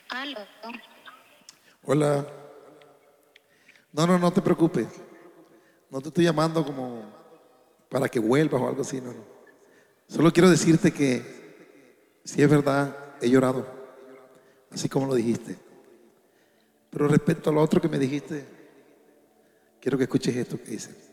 Aló. Hola. No te preocupes. No te estoy llamando como para que vuelvas o algo así, no. Solo quiero decirte que si es verdad, he llorado, así como lo dijiste. Pero respecto a lo otro que me dijiste, quiero que escuches esto que dice.